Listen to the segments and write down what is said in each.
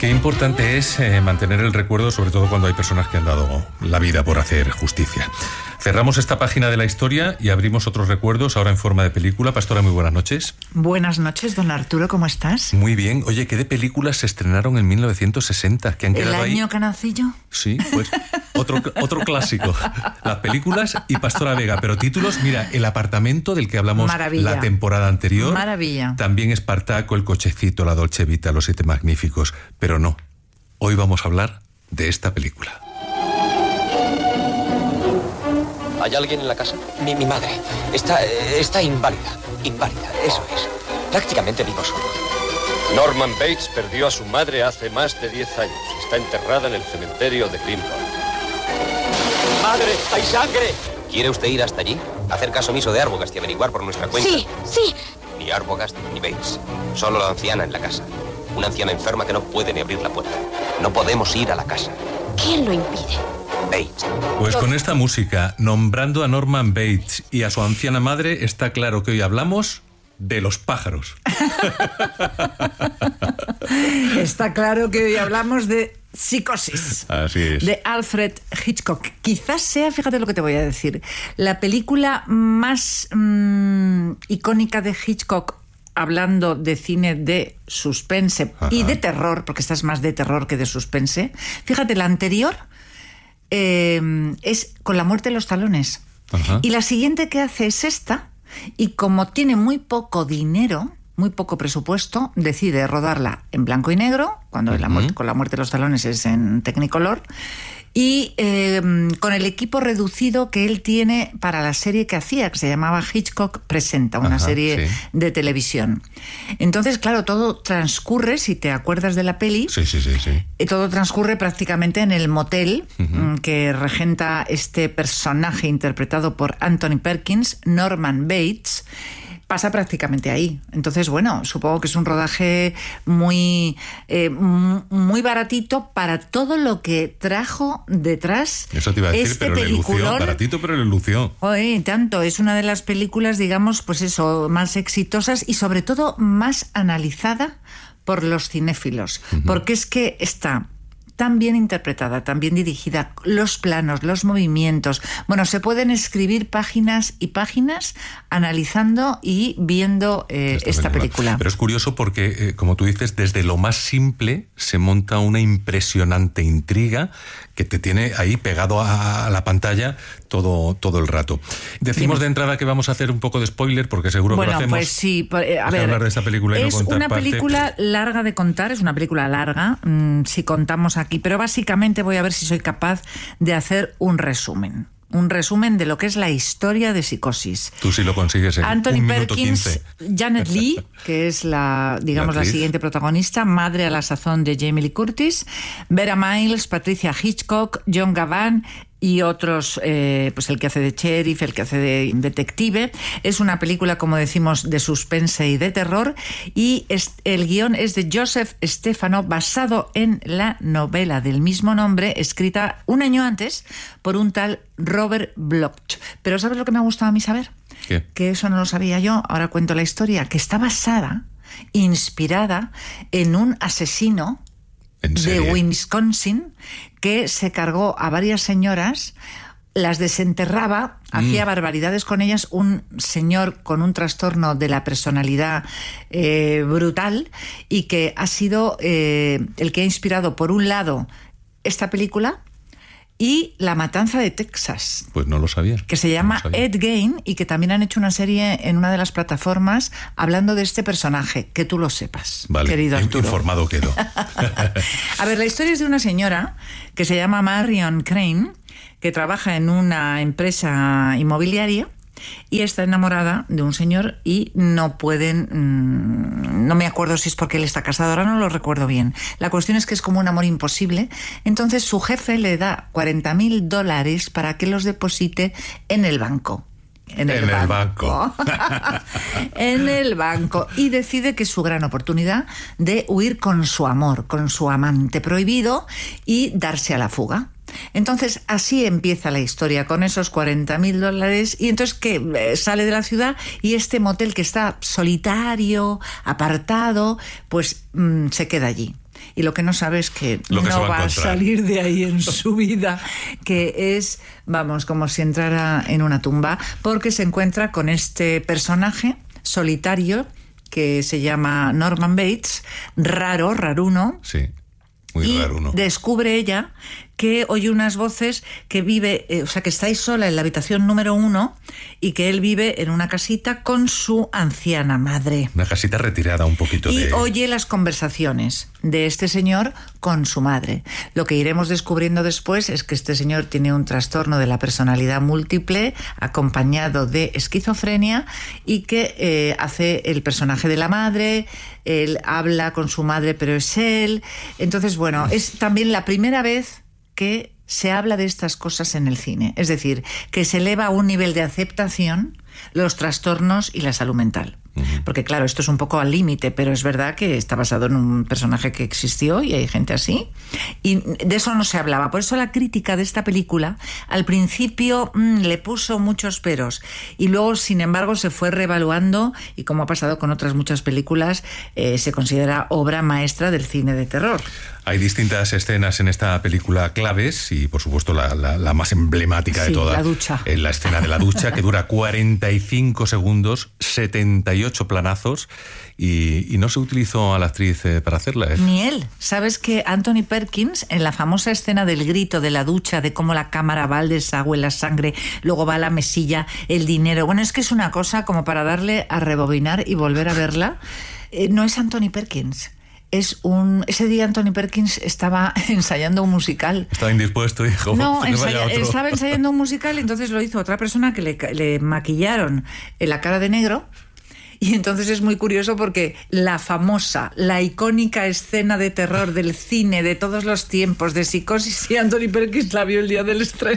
Qué importante es mantener el recuerdo, sobre todo cuando hay personas que han dado la vida por hacer justicia. Cerramos esta página de la historia y abrimos otros recuerdos, ahora en forma de película. Pastora, muy buenas noches. Buenas noches, don Arturo, ¿cómo estás? Muy bien. Oye, ¿qué de películas se estrenaron en 1960? ¿Que han quedado ahí? ¿El año que nací yo? Sí, pues otro clásico. Las películas y Pastora Vega. Pero títulos, mira, El apartamento del que hablamos la temporada anterior. Maravilla. También Espartaco, El cochecito, La Dolce Vita, Los siete magníficos. Pero no, hoy vamos a hablar de esta película. ¿Hay alguien en la casa? Mi madre. Está inválida. Inválida, eso es. Prácticamente vivo solo. Norman Bates perdió a su madre hace más de 10 años. Está enterrada en el cementerio de Greenwood. ¡Madre! ¡Hay sangre! ¿Quiere usted ir hasta allí? Hacer caso omiso de Arbogast y averiguar por nuestra cuenta. Sí. Ni Arbogast ni Bates. Solo la anciana en la casa. Una anciana enferma que no puede ni abrir la puerta. No podemos ir a la casa. ¿Quién lo impide? Bates. Pues con esta música, nombrando a Norman Bates y a su anciana madre, está claro que hoy hablamos de los pájaros. Está claro que hoy hablamos de Psicosis. Así es. De Alfred Hitchcock. Quizás sea, fíjate lo que te voy a decir, la película más icónica de Hitchcock, hablando de cine de suspense. Ajá. Y de terror, porque esta es más de terror que de suspense. Fíjate, la anterior es Con la muerte de los talones. Ajá. Y la siguiente que hace es esta, y como tiene muy poco dinero, muy poco presupuesto, decide rodarla en blanco y negro, cuando Con la muerte de los talones es en Technicolor, y con el equipo reducido que él tiene para la serie que hacía, que se llamaba Hitchcock Presenta, una serie de televisión. Entonces, claro, todo transcurre, si te acuerdas de la peli, todo transcurre prácticamente en el motel que regenta este personaje interpretado por Anthony Perkins, Norman Bates. Pasa prácticamente ahí. Entonces, bueno, supongo que es un rodaje muy baratito para todo lo que trajo detrás. Eso te iba a decir, este pero peliculón. Le lució, baratito, pero le lució. Oye, tanto, es una de las películas, digamos, pues eso, más exitosas y sobre todo más analizada por los cinéfilos. Porque es que está tan bien interpretada, tan bien dirigida, los planos, los movimientos. Bueno, se pueden escribir páginas y páginas analizando y viendo esta película. Pero es curioso porque, como tú dices, desde lo más simple se monta una impresionante intriga que te tiene ahí pegado a la pantalla todo el rato. Decimos de entrada que vamos a hacer un poco de spoiler porque seguro que lo hacemos. Pues sí, a ver, hablar de esta película y es no contar una película parte. larga de contar, es una película larga, si contamos aquí, pero básicamente voy a ver si soy capaz de hacer un resumen de lo que es la historia de Psicosis. Tú sí lo consigues en Anthony 1 minuto Perkins, 15. Janet Leigh, que es la siguiente protagonista, madre a la sazón de Jamie Lee Curtis, Vera Miles, Patricia Hitchcock, John Gavin y otros, pues el que hace de sheriff, el que hace de detective. Es una película, como decimos, de suspense y de terror, y el guión es de Joseph Stefano, basado en la novela del mismo nombre, escrita un año antes por un tal Robert Bloch. Pero ¿sabes lo que me ha gustado a mí saber? ¿Qué? Que eso no lo sabía yo, ahora cuento la historia, que está inspirada en un asesino de Wisconsin que se cargó a varias señoras, las desenterraba, hacía barbaridades con ellas, un señor con un trastorno de la personalidad brutal, y que ha sido el que ha inspirado, por un lado, esta película y La matanza de Texas. Pues no lo sabía. Que se llama Ed Gein, y que también han hecho una serie en una de las plataformas hablando de este personaje, que tú lo sepas, vale, querido Arturo. Informado quedo. A ver, la historia es de una señora que se llama Marion Crane, que trabaja en una empresa inmobiliaria y está enamorada de un señor y no pueden, no me acuerdo si es porque él está casado, ahora no lo recuerdo bien. La cuestión es que es como un amor imposible. Entonces su jefe le da $40,000 para que los deposite en el banco. En el banco. En el banco. Y decide que es su gran oportunidad de huir con su amor, con su amante prohibido, y darse a la fuga. Entonces, así empieza la historia, con esos $40,000, y entonces que sale de la ciudad, y este motel que está solitario, apartado, pues se queda allí. y lo que no sabe es que Lo que no se va a va a encontrar. salir de ahí en su vida, que es, vamos, como si entrara en una tumba, porque se encuentra con este personaje solitario que se llama Norman Bates, raruno. Sí, muy Y raro, ¿no? descubre ella que oye unas voces, que vive, o sea, que estáis sola en la habitación número 1 y que él vive en una casita con su anciana madre. Una casita retirada un poquito Y de... oye las conversaciones de este señor con su madre. Lo que iremos descubriendo después es que este señor tiene un trastorno de la personalidad múltiple acompañado de esquizofrenia y que hace el personaje de la madre, él habla con su madre pero es él. Entonces, bueno, es también la primera vez que se habla de estas cosas en el cine. Es decir, que se eleva a un nivel de aceptación los trastornos y la salud mental. Porque claro, esto es un poco al límite, pero es verdad que está basado en un personaje que existió y hay gente así. Y de eso no se hablaba. Por eso la crítica de esta película al principio le puso muchos peros. Y luego, sin embargo, se fue reevaluando y, como ha pasado con otras muchas películas, se considera obra maestra del cine de terror. Hay distintas escenas en esta película claves y, por supuesto, la más emblemática de Sí, todas. la ducha. Es la escena de la ducha, que dura 45 segundos, 78 planazos y no se utilizó a la actriz para hacerla. Ni él. ¿Sabes que Anthony Perkins, en la famosa escena del grito de la ducha, de cómo la cámara va al desagüe, la sangre, luego va a la mesilla, el dinero? Bueno, es que es una cosa como para darle a rebobinar y volver a verla. No es Anthony Perkins. Ese día Anthony Perkins estaba ensayando un musical. Estaba indispuesto y dijo... No, "Que vaya otro". estaba ensayando un musical y entonces lo hizo otra persona que le maquillaron en la cara de negro. Y entonces es muy curioso porque la famosa, la icónica escena de terror del cine de todos los tiempos, de Psicosis, y Anthony Perkins la vio el día del estreno.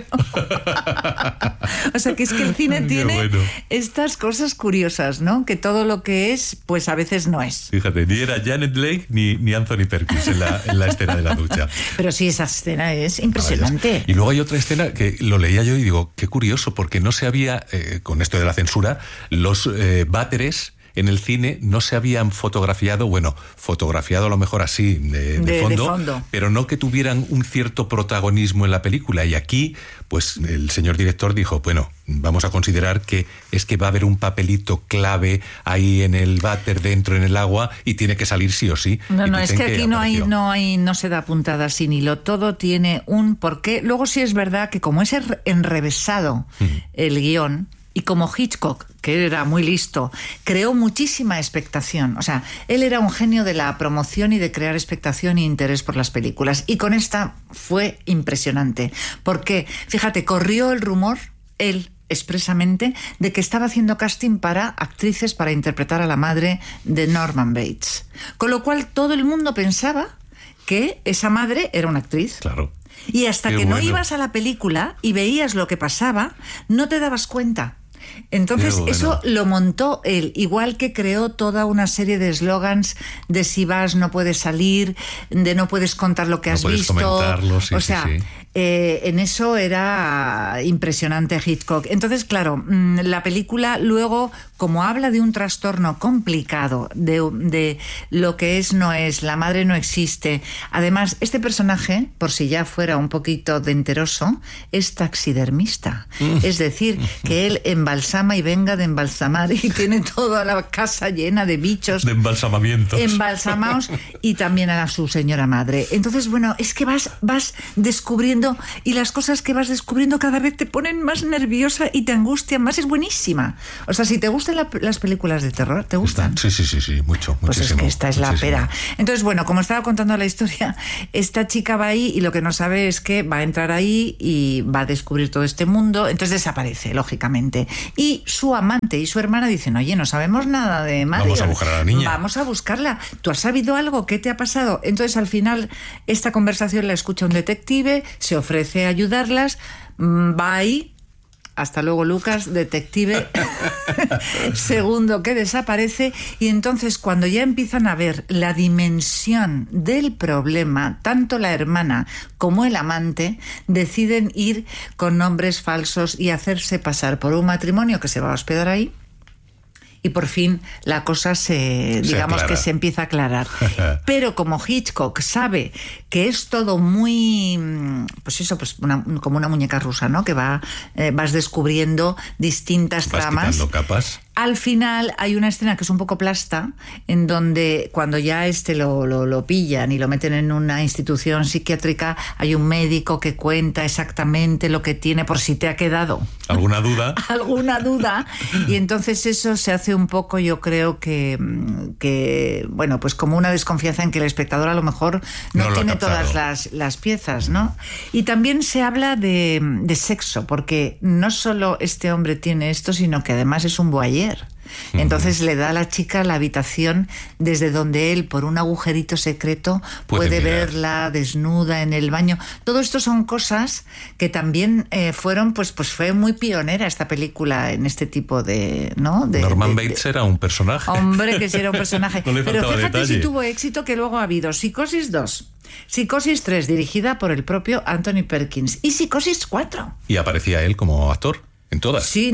O sea, que es que el cine Qué tiene bueno. estas cosas curiosas, ¿no? Que todo lo que es, pues a veces no es. Fíjate, ni era Janet Leigh ni Anthony Perkins en la escena de la ducha. Pero sí, esa escena es impresionante. Y luego hay otra escena que lo leía yo y digo, qué curioso, porque no se había, con esto de la censura, los váteres en el cine no se habían fotografiado a lo mejor así, de fondo, pero no que tuvieran un cierto protagonismo en la película. Y aquí, pues el señor director dijo, bueno, vamos a considerar que es que va a haber un papelito clave ahí en el váter dentro en el agua y tiene que salir sí o sí. No, es que aquí no se da puntada sin hilo. Todo tiene un porqué. Luego sí es verdad que como es enrevesado el guión, y como Hitchcock, que era muy listo, creó muchísima expectación. O sea, él era un genio de la promoción y de crear expectación e interés por las películas. Y con esta fue impresionante. Porque, fíjate, corrió el rumor, él expresamente, de que estaba haciendo casting para actrices para interpretar a la madre de Norman Bates. Con lo cual todo el mundo pensaba que esa madre era una actriz. Claro. Y hasta que no ibas a la película y veías lo que pasaba, no te dabas cuenta. Entonces eso lo montó él, igual que creó toda una serie de eslogans de si vas no puedes salir, de no puedes contar lo que has visto. Comentarlo, sí, o sea, sí. En eso era impresionante Hitchcock. Entonces, claro, la película luego, como habla de un trastorno complicado, de lo que es no es, la madre no existe. Además, este personaje, por si ya fuera un poquito denteroso, es taxidermista. Es decir, que él embalsama y venga de embalsamar y tiene toda la casa llena de bichos. De embalsamamientos. Embalsamados y también a su señora madre. Entonces, bueno, es que vas descubriendo y las cosas que vas descubriendo cada vez te ponen más nerviosa y te angustian más. Es buenísima. O sea, si te gustan las películas de terror, ¿te gustan? Sí, mucho, pues muchísimo. Es que esta es la pera. Entonces, bueno, como estaba contando la historia, esta chica va ahí y lo que no sabe es que va a entrar ahí y va a descubrir todo este mundo. Entonces desaparece, lógicamente. Y su amante y su hermana dicen, oye, no sabemos nada de Marion. Vamos a buscar a la niña. Vamos a buscarla. ¿Tú has sabido algo? ¿Qué te ha pasado? Entonces, al final, esta conversación la escucha un detective, se ofrece a ayudarlas, va ahí. Hasta luego, Lucas, detective segundo que desaparece. Y entonces, cuando ya empiezan a ver la dimensión del problema, tanto la hermana como el amante deciden ir con nombres falsos y hacerse pasar por un matrimonio que se va a hospedar ahí. y por fin la cosa digamos que se empieza a aclarar. Pero como Hitchcock sabe que es todo muy, pues eso, pues como una muñeca rusa, ¿no? Que vas descubriendo distintas tramas. Quitando capas. Al final hay una escena que es un poco plasta, en donde cuando ya lo pillan y lo meten en una institución psiquiátrica, hay un médico que cuenta exactamente lo que tiene, por si te ha quedado ¿alguna duda? alguna duda. Y entonces eso se hace un poco, yo creo que bueno, pues como una desconfianza en que el espectador a lo mejor no tiene todas las piezas, ¿no? Y también se habla de sexo, porque no solo este hombre tiene esto, sino que además es un voyeur. Entonces le da a la chica la habitación desde donde él, por un agujerito secreto, puede verla desnuda en el baño. Todo esto son cosas que también fueron, pues fue muy pionera esta película en este tipo de, ¿no? Norman Bates era un personaje. Hombre, que sí era un personaje. No le Pero fíjate detalle. si tuvo éxito, que luego ha habido Psicosis 2, Psicosis 3, dirigida por el propio Anthony Perkins, y Psicosis 4. Y aparecía él como actor. ¿En todas? Sí.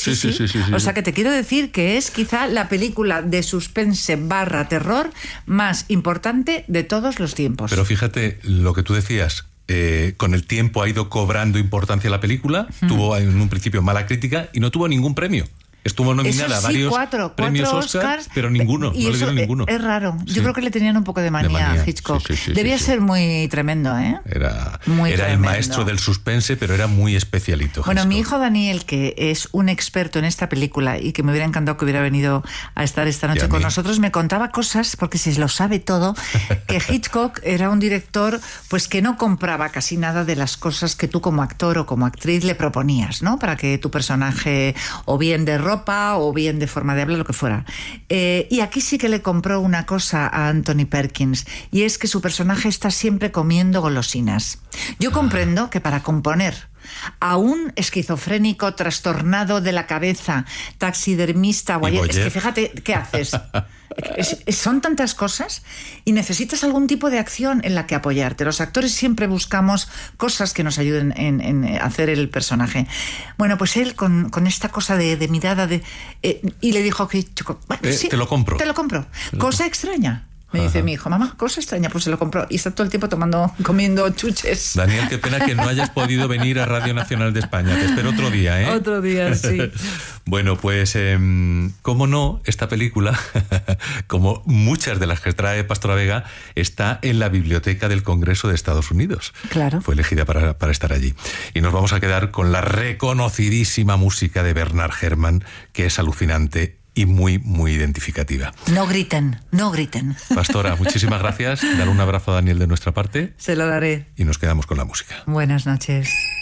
O sea que te quiero decir que es quizá la película de suspense / terror más importante de todos los tiempos. Pero fíjate lo que tú decías. Con el tiempo ha ido cobrando importancia la película. Tuvo en un principio mala crítica y no tuvo ningún premio. Estuvo nominada a varios premios Oscars, pero ninguno, no le dieron ninguno. Es raro. Yo creo que le tenían un poco de manía a Hitchcock. Debía ser muy tremendo, ¿eh? Era tremendo. El maestro del suspense, pero era muy especialito. Bueno, Hitchcock. mi hijo Daniel, que es un experto en esta película y que me hubiera encantado que hubiera venido a estar esta noche con nosotros, me contaba cosas, porque se lo sabe todo, que Hitchcock era un director pues que no compraba casi nada de las cosas que tú como actor o como actriz le proponías, ¿no? Para que tu personaje, o bien de ropa o bien de forma de hablar, lo que fuera. Y aquí sí que le compró una cosa a Anthony Perkins, y es que su personaje está siempre comiendo golosinas. Yo comprendo que para componer a un esquizofrénico trastornado de la cabeza, taxidermista, voyeur, es que fíjate, ¿qué haces? Son tantas cosas y necesitas algún tipo de acción en la que apoyarte. Los actores siempre buscamos cosas que nos ayuden en hacer el personaje. Bueno, pues él con esta cosa de mirada y le dijo que sí, te lo compro. Cosa extraña. Me dice mi hijo, mamá, cosa extraña, pues se lo compró. Y está todo el tiempo comiendo chuches. Daniel, qué pena que no hayas podido venir a Radio Nacional de España. Te espero otro día, ¿eh? Otro día, sí. Bueno, pues, cómo no, esta película, como muchas de las que trae Pastora Vega, está en la Biblioteca del Congreso de Estados Unidos. Claro. Fue elegida para estar allí. Y nos vamos a quedar con la reconocidísima música de Bernard Herrmann, que es alucinante y muy, muy identificativa. No griten. Pastora, muchísimas gracias. Dar un abrazo a Daniel de nuestra parte. Se lo daré. Y nos quedamos con la música. Buenas noches.